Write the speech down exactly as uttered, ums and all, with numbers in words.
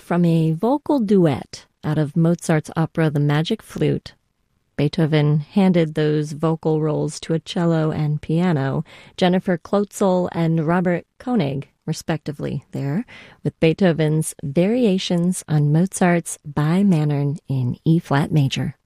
from a vocal duet out of Mozart's opera The Magic Flute. Beethoven handed those vocal roles to a cello and piano, Jennifer Klotzel and Robert Koenig, respectively, there, with Beethoven's Variations on Mozart's Bi Mannern in E-flat major.